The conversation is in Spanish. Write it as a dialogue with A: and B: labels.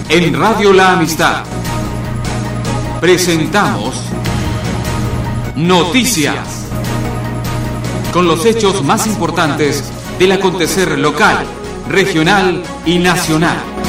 A: En Radio La Amistad presentamos Noticias, con los hechos más importantes del acontecer local, regional y nacional.